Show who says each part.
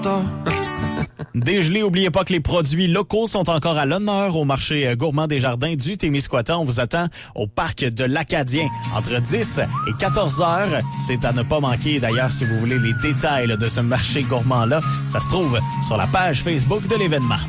Speaker 1: Dégelé, oubliez pas que les produits locaux sont encore à l'honneur au marché gourmand des jardins du Témiscouata. On vous attend au parc de l'Acadien entre 10 et 14 heures. C'est à ne pas manquer. D'ailleurs, si vous voulez les détails de ce marché gourmand-là, ça se trouve sur la page Facebook de l'événement.